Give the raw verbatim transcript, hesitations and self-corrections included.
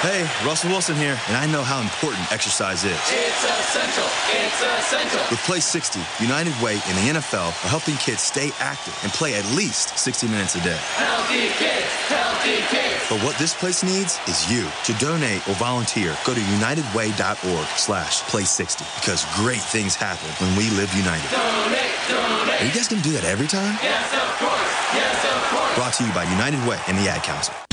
Hey, Russell Wilson here, and I know how important exercise is. It's essential. It's essential. With Play sixty, United Way and the N F L are helping kids stay active and play at least sixty minutes a day. Healthy kids, healthy kids. But what this place needs is you. To donate or volunteer, go to unitedway.org slash play 60 because great things happen when we live united. Donate, donate. Are you guys going to do that every time? Yes, of course. Yes, of course. Brought to you by United Way and the Ad Council.